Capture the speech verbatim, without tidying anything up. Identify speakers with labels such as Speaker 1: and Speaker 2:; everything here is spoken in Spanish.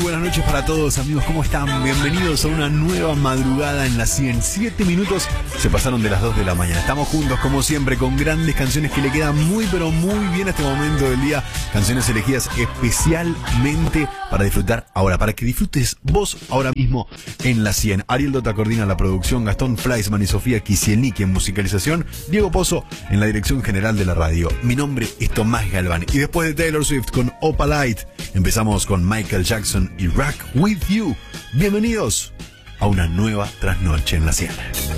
Speaker 1: buenas noches para todos, amigos. ¿Cómo están? Bienvenidos a una nueva madrugada en la cien. Siete minutos se pasaron de las dos de la mañana. Estamos juntos, como siempre, con grandes canciones que le quedan muy, pero muy bien a este momento del día. Canciones elegidas especialmente para disfrutar ahora, para que disfrutes vos ahora mismo en la cien. Ariel Dota coordina la producción, Gastón Fleischmann y Sofía Kisielnik en musicalización, Diego Pozo en la dirección general de la radio. Mi nombre es Tomás Galván y después de Taylor Swift con Opalite, empezamos con Michael Jackson y Rock With You. Bienvenidos a una nueva trasnoche en la cien.